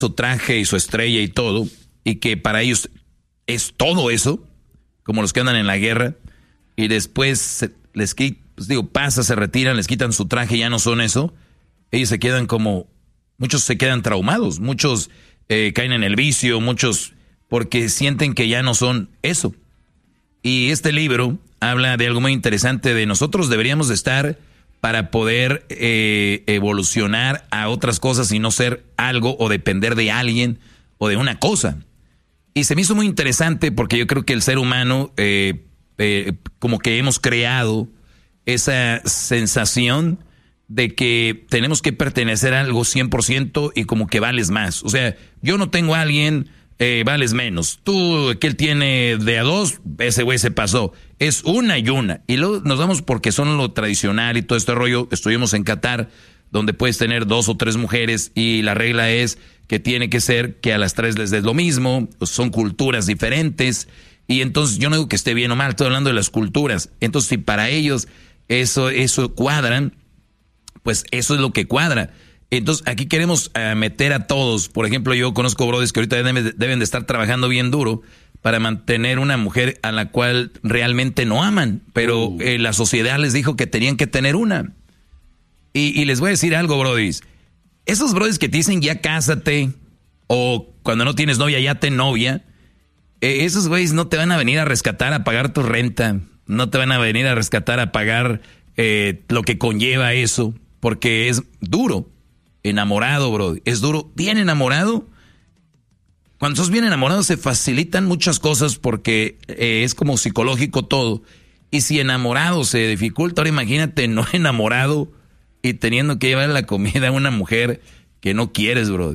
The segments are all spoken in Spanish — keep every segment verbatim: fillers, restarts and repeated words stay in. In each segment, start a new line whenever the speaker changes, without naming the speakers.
su traje y su estrella y todo, y que para ellos es todo eso, como los que andan en la guerra, y después se, les quitan, pues digo, pasa, se retiran, les quitan su traje, ya no son eso, ellos se quedan como, muchos se quedan traumados, muchos eh, caen en el vicio, muchos porque sienten que ya no son eso. Y este libro habla de algo muy interesante, de nosotros deberíamos de estar para poder eh, evolucionar a otras cosas y no ser algo o depender de alguien o de una cosa. Y se me hizo muy interesante porque yo creo que el ser humano eh, eh, como que hemos creado esa sensación de que tenemos que pertenecer a algo cien por ciento y como que vales más. O sea, yo no tengo a alguien, eh, vales menos. Tú, que él tiene de a dos, ese güey se pasó. Es una y una. Y luego nos vamos porque son lo tradicional y todo este rollo. Estuvimos en Qatar, donde puedes tener dos o tres mujeres y la regla es que tiene que ser que a las tres les des lo mismo. Son culturas diferentes. Y entonces yo no digo que esté bien o mal, estoy hablando de las culturas. Entonces si para ellos eso, eso cuadran, pues eso es lo que cuadra. Entonces aquí queremos uh, meter a todos. Por ejemplo, yo conozco brodis que ahorita deben, deben de estar trabajando bien duro para mantener una mujer a la cual realmente no aman, pero uh. eh, la sociedad les dijo que tenían que tener una. Y, y les voy a decir algo, brodis. Esos brodis que te dicen ya cásate, o cuando no tienes novia ya ten novia, eh, esos güeyes no te van a venir a rescatar a pagar tu renta, no te van a venir a rescatar a pagar eh, lo que conlleva eso, porque es duro. Enamorado, bro, es duro. Bien enamorado. Cuando sos bien enamorado se facilitan muchas cosas porque eh, es como psicológico todo. Y si enamorado se dificulta, ahora imagínate no enamorado y teniendo que llevar la comida a una mujer que no quieres, bro.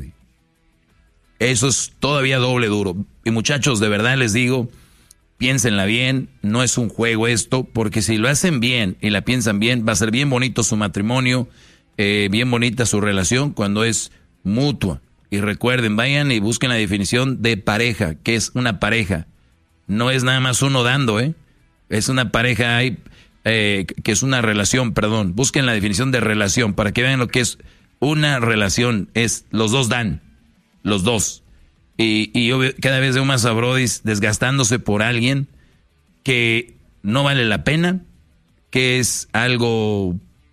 Eso es todavía doble duro. Y muchachos, de verdad les digo, piénsenla bien, no es un juego esto, porque si lo hacen bien y la piensan bien, va a ser bien bonito su matrimonio, eh, bien bonita su relación cuando es mutua. Y recuerden, vayan y busquen la definición de pareja, que es una pareja. No es nada más uno dando, ¿eh? Es una pareja, hay, eh, que es una relación, perdón. Busquen la definición de relación para que vean lo que es una relación. Es los dos dan, los dos. Y, y yo cada vez veo más a brodis desgastándose por alguien que no vale la pena, que es algo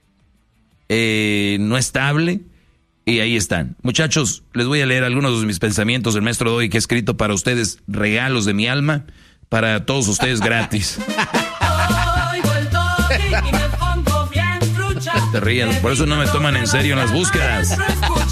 eh, no estable. Y ahí están. Muchachos, les voy a leer algunos de mis pensamientos del maestro Doggy que he escrito para ustedes, regalos de mi alma, para todos ustedes gratis. Te rían, por eso no me toman en serio en las búsquedas.